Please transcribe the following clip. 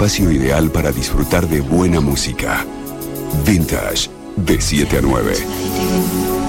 espacio ideal para disfrutar de buena música. Vintage, de 7 a 9.